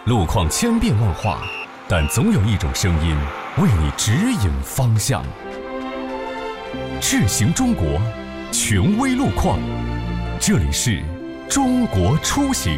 路况千变万化，但总有一种声音为你指引方向。智行中国，权威路况，这里是中国出行。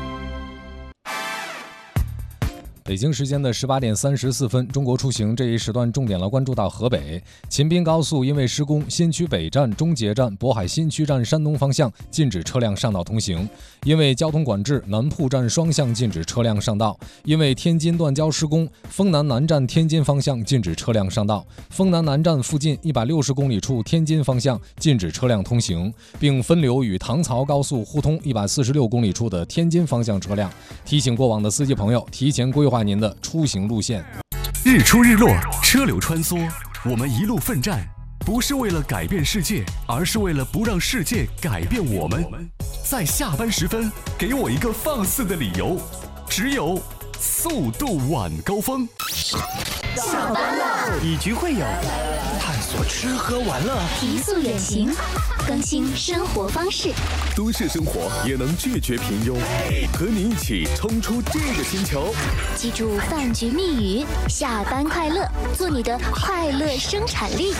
北京时间的18点34分，中国出行这一时段重点来关注到河北秦滨高速，因为施工，新区北站、中捷站、渤海新区站山东方向禁止车辆上道通行；因为交通管制，南铺站双向禁止车辆上道；因为天津段交施工，丰南南站天津方向禁止车辆上道，丰南南站附近160公里处天津方向禁止车辆通行，并分流与唐曹高速互通146公里处的天津方向车辆。提醒过往的司机朋友提前规划您的出行路线。 日出日落，车流穿梭，我们一路奋战，不是为了改变世界，而是为了不让世界改变我们。在下班时分，给我一个放肆的理由，只有速度晚高峰。 下班了， 以局会友，探索吃喝玩乐， 提速远行，更新生活方式。 都市生活也能拒绝平庸，和你一起冲出这个星球。 记住饭局密语：下班快乐，做你的快乐生产力。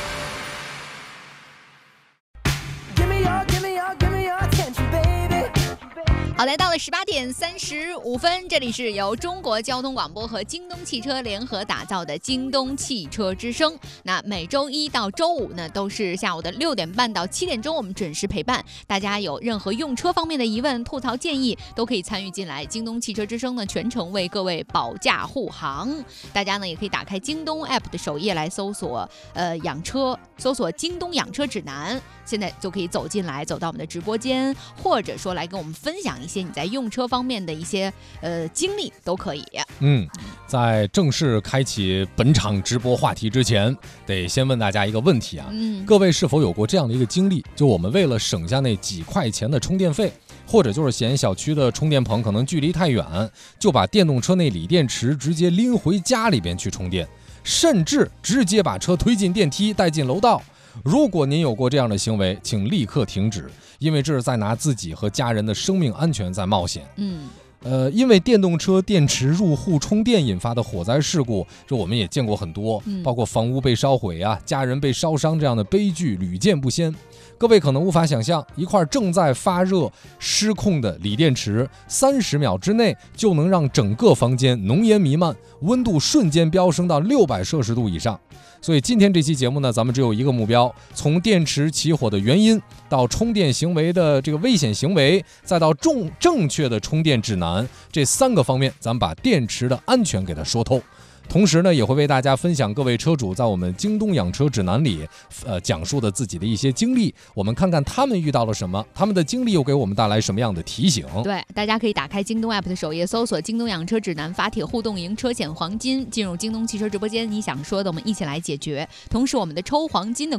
好，来到了18点35分，这里是由中国交通广播和京东汽车联合打造的京东汽车之声。那每周一到周五呢，都是下午的6点半到7点钟，我们准时陪伴大家。有任何用车方面的疑问、吐槽、建议，都可以参与进来。京东汽车之声呢，全程为各位保驾护航。大家呢，也可以打开京东 app 的首页来搜索养车，搜索京东养车指南，现在就可以走进来，走到我们的直播间，或者说来跟我们分享一些你在用车方面的一些经历都可以。 在正式开启本场直播话题之前，得先问大家一个问题啊，各位是否有过这样的一个经历，就我们为了省下那几块钱的充电费，或者就是嫌小区的充电棚可能距离太远，就把电动车那锂电池直接拎回家里边去充电，甚至直接把车推进电梯带进楼道。如果您有过这样的行为，请立刻停止，因为这是在拿自己和家人的生命安全在冒险。因为电动车电池入户充电引发的火灾事故，这我们也见过很多，包括房屋被烧毁啊、家人被烧伤这样的悲剧屡见不鲜。各位可能无法想象，一块正在发热失控的锂电池，30秒之内就能让整个房间浓烟弥漫，温度瞬间飙升到600摄氏度以上。所以今天这期节目呢，咱们只有一个目标，从电池起火的原因，到充电行为的这个危险行为，再到正确的充电指南，这3个方面，咱们把电池的安全给它说透。同时呢，也会为大家分享各位车主在我们京东养车指南里讲述的自己的一些经历，我们看看他们遇到了什么，他们的经历又给我们带来什么样的提醒。 对，大家可以打开京东 app 的首页，搜索京东养车指南，发帖互动赢车险黄金，进入京东汽车直播间，你想说的我们一起来解决。同时我们的抽黄金的